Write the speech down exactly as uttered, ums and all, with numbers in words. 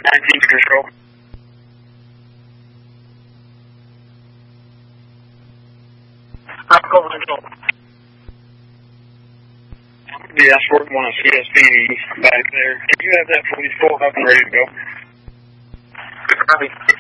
nineteen control. Rock over control. Yeah, I working on a C S P back there. If you have that police pulled up and ready to go. Copy.